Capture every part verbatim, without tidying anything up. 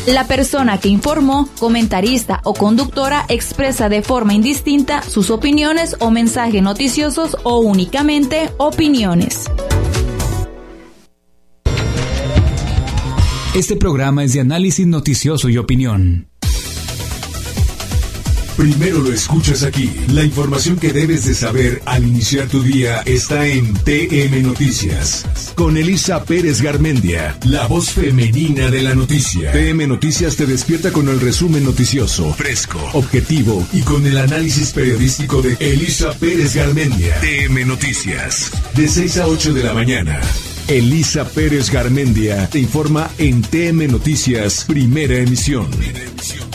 La persona que informó, comentarista o conductora expresa de forma indistinta sus opiniones o mensajes noticiosos o únicamente opiniones. Este programa es de análisis noticioso y opinión. Primero lo escuchas aquí. La información que debes de saber al iniciar tu día está en T M Noticias. Con Elisa Pérez Garmendia, la voz femenina de la noticia. T M Noticias te despierta con el resumen noticioso, fresco, objetivo y con el análisis periodístico de Elisa Pérez Garmendia. T M Noticias, de seis a ocho de la mañana. Elisa Pérez Garmendia te informa en T M Noticias, primera emisión. Primera emisión.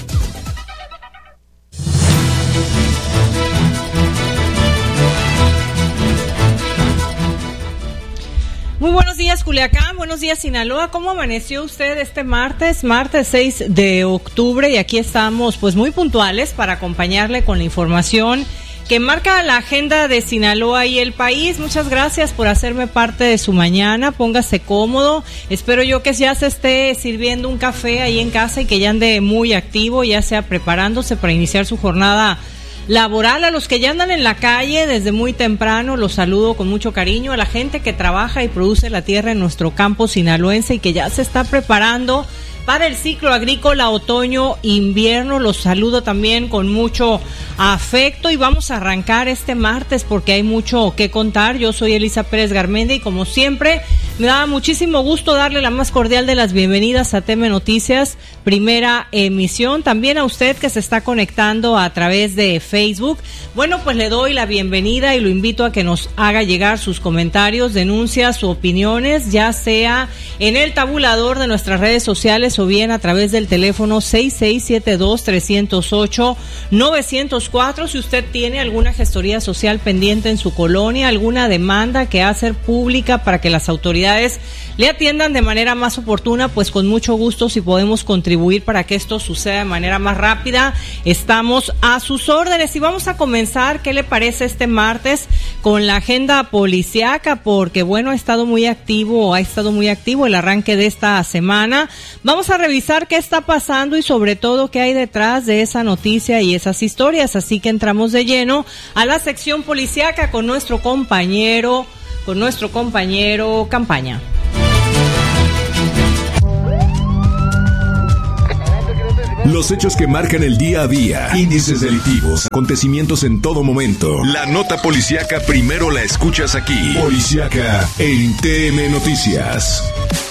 Muy buenos días, Culiacán, buenos días, Sinaloa. ¿Cómo amaneció usted este martes? Martes seis de octubre, y aquí estamos pues muy puntuales para acompañarle con la información que marca la agenda de Sinaloa y el país. Muchas gracias por hacerme parte de su mañana. Póngase cómodo. Espero yo que ya se esté sirviendo un café ahí en casa y que ya ande muy activo, ya sea preparándose para iniciar su jornada laboral. A los que ya andan en la calle desde muy temprano, los saludo con mucho cariño. A la gente que trabaja y produce la tierra en nuestro campo sinaloense y que ya se está preparando para el ciclo agrícola otoño-invierno, los saludo también con mucho afecto, y vamos a arrancar este martes porque hay mucho que contar. Yo soy Elisa Pérez Garmendia y como siempre me da muchísimo gusto darle la más cordial de las bienvenidas a T M Noticias, primera emisión. También a usted que se está conectando a través de Facebook. Bueno, pues le doy la bienvenida y lo invito a que nos haga llegar sus comentarios, denuncias u opiniones, ya sea en el tabulador de nuestras redes sociales o bien a través del teléfono seis seis siete dos, tres cero ocho, nueve cero cuatro. Si usted tiene alguna gestoría social pendiente en su colonia, alguna demanda que hacer pública para que las autoridades le atiendan de manera más oportuna, pues con mucho gusto, si podemos contribuir para que esto suceda de manera más rápida, estamos a sus órdenes. Y vamos a comenzar, ¿qué le parece este martes? Con la agenda policiaca, porque bueno, ha estado muy activo, ha estado muy activo el arranque de esta semana. Vamos a revisar qué está pasando y sobre todo qué hay detrás de esa noticia y esas historias. Así que entramos de lleno a la sección policiaca con nuestro compañero, con nuestro compañero Campaña. Los hechos que marcan el día a día, índices delictivos, acontecimientos en todo momento. La nota policíaca primero la escuchas aquí. Policíaca en T M Noticias.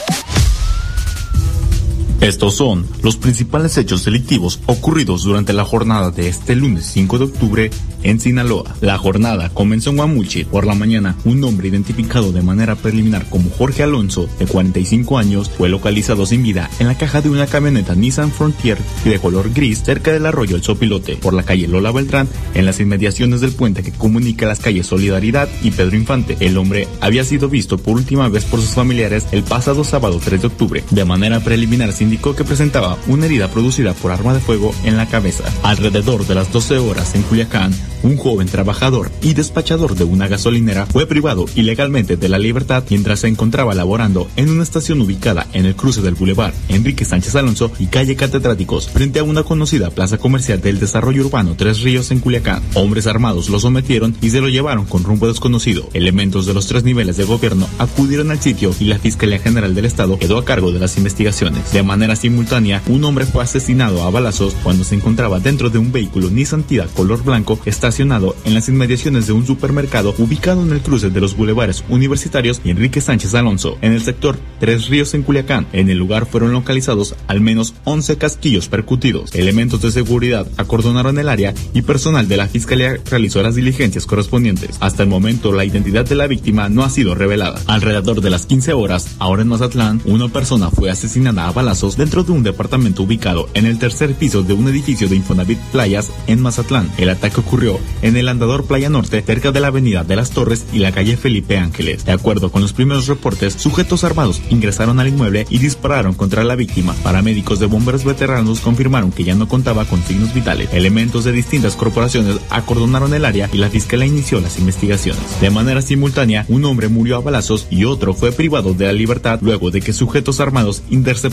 Estos son los principales hechos delictivos ocurridos durante la jornada de este lunes cinco de octubre en Sinaloa. La jornada comenzó en Guamulchi. Por la mañana, un hombre identificado de manera preliminar como Jorge Alonso, de cuarenta y cinco años, fue localizado sin vida en la caja de una camioneta Nissan Frontier de color gris cerca del arroyo El Sopilote, por la calle Lola Beltrán, en las inmediaciones del puente que comunica las calles Solidaridad y Pedro Infante. El hombre había sido visto por última vez por sus familiares el pasado sábado tres de octubre. De manera preliminar, se indicó que presentaba una herida producida por arma de fuego en la cabeza. Alrededor de las doce horas en Culiacán, un joven trabajador y despachador de una gasolinera fue privado ilegalmente de la libertad mientras se encontraba laborando en una estación ubicada en el cruce del Boulevard Enrique Sánchez Alonso y calle Catedráticos, frente a una conocida plaza comercial del desarrollo urbano Tres Ríos en Culiacán. Hombres armados lo sometieron y se lo llevaron con rumbo desconocido. Elementos de los tres niveles de gobierno acudieron al sitio y la Fiscalía General del Estado quedó a cargo de las investigaciones. De manera simultánea, un hombre fue asesinado a balazos cuando se encontraba dentro de un vehículo Nissan Tida color blanco estacionado en las inmediaciones de un supermercado ubicado en el cruce de los bulevares Universitarios y Enrique Sánchez Alonso, en el sector Tres Ríos en Culiacán. En el lugar fueron localizados al menos once casquillos percutidos. Elementos de seguridad acordonaron el área y personal de la Fiscalía realizó las diligencias correspondientes. Hasta el momento, la identidad de la víctima no ha sido revelada. Alrededor de las quince horas, ahora en Mazatlán, una persona fue asesinada a balazos dentro de un departamento ubicado en el tercer piso de un edificio de Infonavit Playas en Mazatlán. El ataque ocurrió en el andador Playa Norte, cerca de la avenida de las Torres y la calle Felipe Ángeles. De acuerdo con los primeros reportes, sujetos armados ingresaron al inmueble y dispararon contra la víctima. Paramédicos de bomberos veteranos confirmaron que ya no contaba con signos vitales. Elementos de distintas corporaciones acordonaron el área y la fiscalía inició las investigaciones. De manera simultánea, un hombre murió a balazos y otro fue privado de la libertad luego de que sujetos armados interceptaran la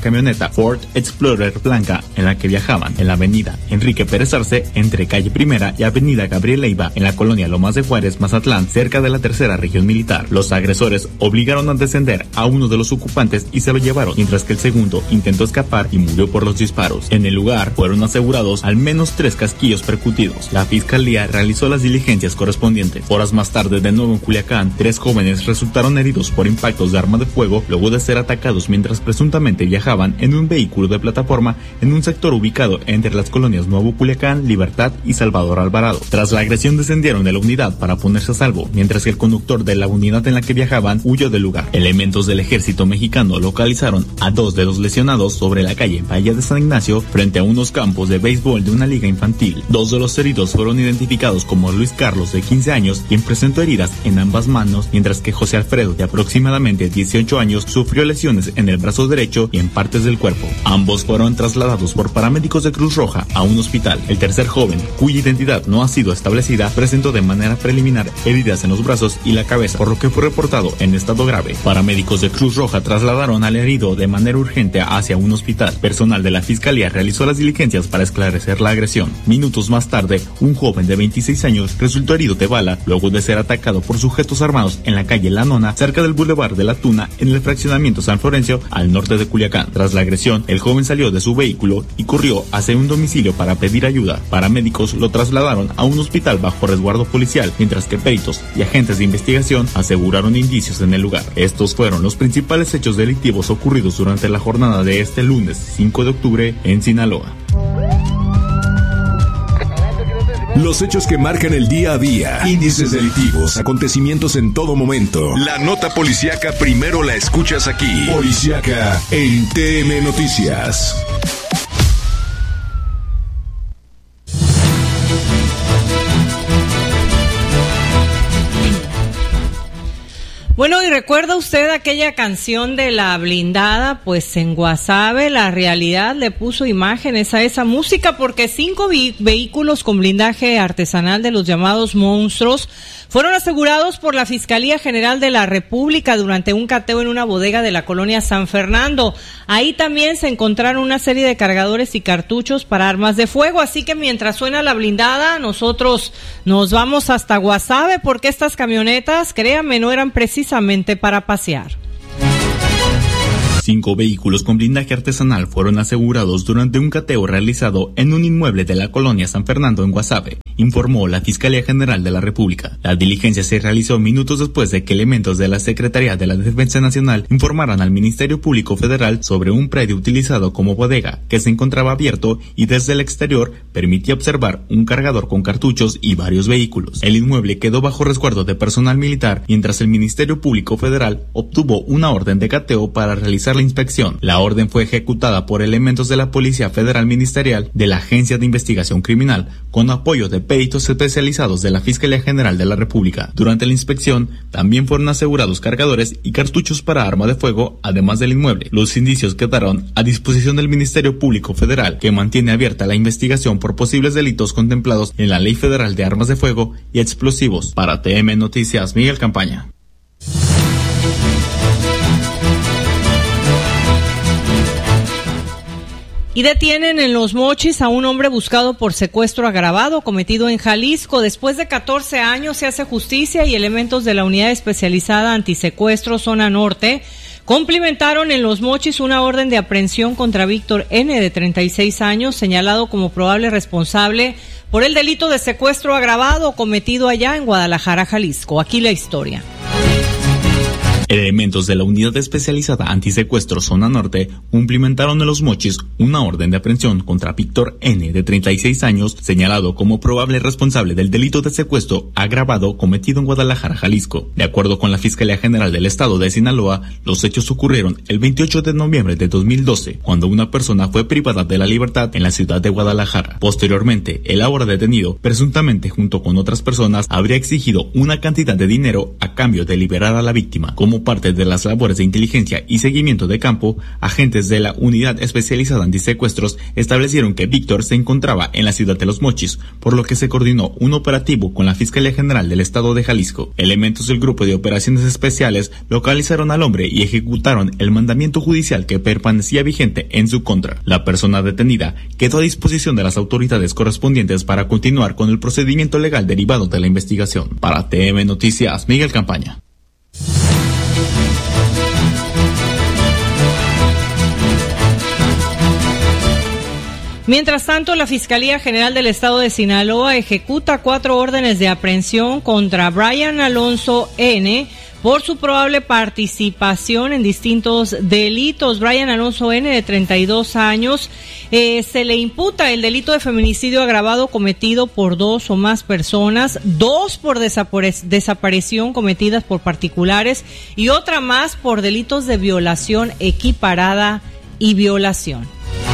camioneta Ford Explorer blanca en la que viajaban en la avenida Enrique Pérez Arce, entre calle Primera y avenida Gabriel Leiva, en la colonia Lomas de Juárez, Mazatlán, cerca de la tercera región militar. Los agresores obligaron a descender a uno de los ocupantes y se lo llevaron, mientras que el segundo intentó escapar y murió por los disparos. En el lugar fueron asegurados al menos tres casquillos percutidos. La fiscalía realizó las diligencias correspondientes. Horas más tarde, de nuevo en Culiacán, tres jóvenes resultaron heridos por impactos de arma de fuego luego de ser atacados mientras presuntamente viajaban en un vehículo de plataforma en un sector ubicado entre las colonias Nuevo Culiacán, Libertad y Salvador Alvarado. Tras la agresión descendieron de la unidad para ponerse a salvo, mientras que el conductor de la unidad en la que viajaban huyó del lugar. Elementos del ejército mexicano localizaron a dos de los lesionados sobre la calle Valle de San Ignacio frente a unos campos de béisbol de una liga infantil. Dos de los heridos fueron identificados como Luis Carlos, de quince años, quien presentó heridas en ambas manos, mientras que José Alfredo, de aproximadamente dieciocho años, sufrió lesiones en el brazo derecho y en partes del cuerpo. Ambos fueron trasladados por paramédicos de Cruz Roja a un hospital. El tercer joven, cuya identidad no ha sido establecida, presentó de manera preliminar heridas en los brazos y la cabeza, por lo que fue reportado en estado grave. Paramédicos de Cruz Roja trasladaron al herido de manera urgente hacia un hospital. Personal de la fiscalía realizó las diligencias para esclarecer la agresión. Minutos más tarde, un joven de veintiséis años resultó herido de bala luego de ser atacado por sujetos armados en la calle La Nona, cerca del Boulevard de la Tuna, en el fraccionamiento San Florencio, al norte de Culiacán. Tras la agresión, el joven salió de su vehículo y corrió hacia un domicilio para pedir ayuda. Paramédicos lo trasladaron a un hospital bajo resguardo policial, mientras que peritos y agentes de investigación aseguraron indicios en el lugar. Estos fueron los principales hechos delictivos ocurridos durante la jornada de este lunes cinco de octubre en Sinaloa. Los hechos que marcan el día a día, índices delictivos, acontecimientos en todo momento. La nota policíaca primero la escuchas aquí. Policíaca en T M Noticias. Bueno, y recuerda usted aquella canción de La Blindada, pues en Guasave la realidad le puso imágenes a esa música, porque cinco vi- vehículos con blindaje artesanal de los llamados monstruos fueron asegurados por la Fiscalía General de la República durante un cateo en una bodega de la colonia San Fernando. Ahí también se encontraron una serie de cargadores y cartuchos para armas de fuego, así que mientras suena La Blindada, nosotros nos vamos hasta Guasave, porque estas camionetas, créanme, no eran precisamente para pasear. Cinco vehículos con blindaje artesanal fueron asegurados durante un cateo realizado en un inmueble de la colonia San Fernando en Guasave, informó la Fiscalía General de la República. La diligencia se realizó minutos después de que elementos de la Secretaría de la Defensa Nacional informaran al Ministerio Público Federal sobre un predio utilizado como bodega que se encontraba abierto y desde el exterior permitía observar un cargador con cartuchos y varios vehículos. El inmueble quedó bajo resguardo de personal militar, mientras el Ministerio Público Federal obtuvo una orden de cateo para realizar la inspección. La orden fue ejecutada por elementos de la Policía Federal Ministerial, de la Agencia de Investigación Criminal, con apoyo de peritos especializados de la Fiscalía General de la República. Durante la inspección, también fueron asegurados cargadores y cartuchos para arma de fuego, además del inmueble. Los indicios quedaron a disposición del Ministerio Público Federal, que mantiene abierta la investigación por posibles delitos contemplados en la Ley Federal de Armas de Fuego y Explosivos. Para T M Noticias, Miguel Campaña. Y detienen en Los Mochis a un hombre buscado por secuestro agravado cometido en Jalisco. Después de catorce años se hace justicia y elementos de la Unidad Especializada Antisecuestro Zona Norte cumplimentaron en Los Mochis una orden de aprehensión contra Víctor N., de treinta y seis años, señalado como probable responsable por el delito de secuestro agravado cometido allá en Guadalajara, Jalisco. Aquí la historia. Elementos de la Unidad Especializada Antisecuestro Zona Norte cumplimentaron en Los Mochis una orden de aprehensión contra Víctor N., de treinta y seis años, señalado como probable responsable del delito de secuestro agravado cometido en Guadalajara, Jalisco. De acuerdo con la Fiscalía General del Estado de Sinaloa, los hechos ocurrieron el veintiocho de noviembre de dos mil doce, cuando una persona fue privada de la libertad en la ciudad de Guadalajara. Posteriormente, el ahora detenido, presuntamente junto con otras personas, habría exigido una cantidad de dinero a cambio de liberar a la víctima. Como Como parte de las labores de inteligencia y seguimiento de campo, agentes de la Unidad Especializada Antisecuestros establecieron que Víctor se encontraba en la ciudad de Los Mochis, por lo que se coordinó un operativo con la Fiscalía General del Estado de Jalisco. Elementos del Grupo de Operaciones Especiales localizaron al hombre y ejecutaron el mandamiento judicial que permanecía vigente en su contra. La persona detenida quedó a disposición de las autoridades correspondientes para continuar con el procedimiento legal derivado de la investigación. Para T M Noticias, Miguel Campaña. Mientras tanto, la Fiscalía General del Estado de Sinaloa ejecuta cuatro órdenes de aprehensión contra Brian Alonso N. por su probable participación en distintos delitos. Brian Alonso N., de treinta y dos años, eh, se le imputa el delito de feminicidio agravado cometido por dos o más personas, dos por desapare- desaparición cometidas por particulares y otra más por delitos de violación equiparada y violación.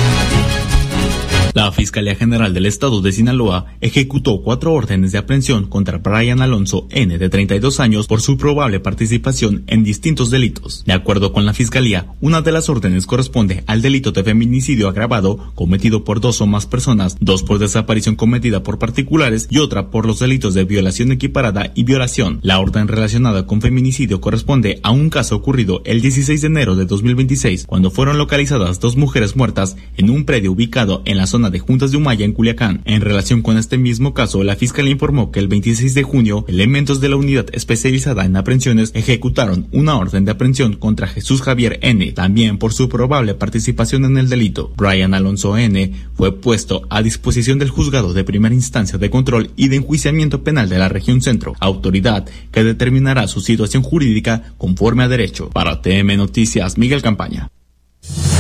La Fiscalía General del Estado de Sinaloa ejecutó cuatro órdenes de aprehensión contra Brian Alonso N., de treinta y dos años, por su probable participación en distintos delitos. De acuerdo con la Fiscalía, una de las órdenes corresponde al delito de feminicidio agravado cometido por dos o más personas, dos por desaparición cometida por particulares y otra por los delitos de violación equiparada y violación. La orden relacionada con feminicidio corresponde a un caso ocurrido el dieciséis de enero de dos mil veintiséis, cuando fueron localizadas dos mujeres muertas en un predio ubicado en la zona de Juntas de Humaya, en Culiacán. En relación con este mismo caso, la Fiscalía informó que el veintiséis de junio, elementos de la Unidad Especializada en Aprehensiones ejecutaron una orden de aprehensión contra Jesús Javier N., también por su probable participación en el delito. Brian Alonso N. fue puesto a disposición del Juzgado de Primera Instancia de Control y de Enjuiciamiento Penal de la Región Centro, autoridad que determinará su situación jurídica conforme a derecho. Para T M Noticias, Miguel Campaña.